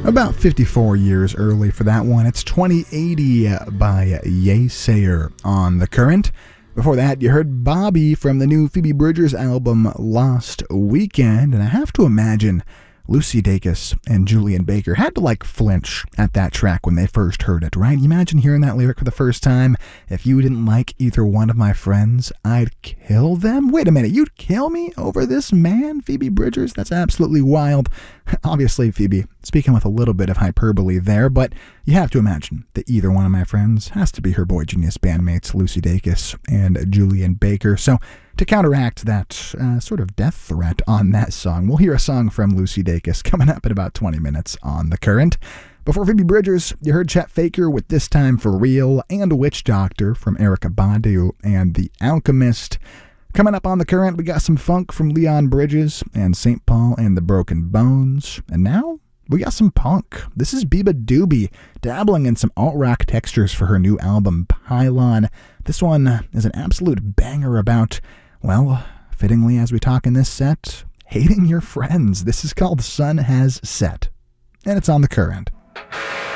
About 54 years early for that one. It's 2080 by Yeasayer on The Current. Before that, you heard Bobby from the new Phoebe Bridgers album Lost Weekend, and I have to imagine Lucy Dacus and Julian Baker had to flinch at that track when they first heard it, right? You imagine hearing that lyric for the first time. If you didn't like either one of my friends, I'd kill them? Wait a minute, you'd kill me over this man, Phoebe Bridgers? That's absolutely wild. Obviously, Phoebe, speaking with a little bit of hyperbole there, but you have to imagine that either one of my friends has to be her Boy Genius bandmates, Lucy Dacus and Julian Baker. So to counteract that sort of death threat on that song, we'll hear a song from Lucy Dacus coming up in about 20 minutes on The Current. Before Phoebe Bridgers, you heard Chet Faker with This Time for Real and Witch Doctor from Erykah Badu and The Alchemist. Coming up on The Current, we got some funk from Leon Bridges and St. Paul and the Broken Bones. And now we got some punk. This is Biba Doobie, dabbling in some alt-rock textures for her new album, Pylon. This one is an absolute banger about, well, fittingly as we talk in this set, hating your friends. This is called Sun Has Set, and it's on The Current.